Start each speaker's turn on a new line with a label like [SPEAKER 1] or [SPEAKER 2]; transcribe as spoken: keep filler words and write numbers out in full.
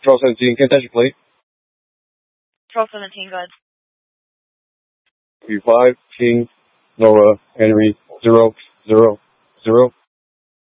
[SPEAKER 1] Control seventeen, can I touch your plate?
[SPEAKER 2] Control seventeen, go ahead.
[SPEAKER 1] Q five, King, Nora, Henry, zero, zero, zero.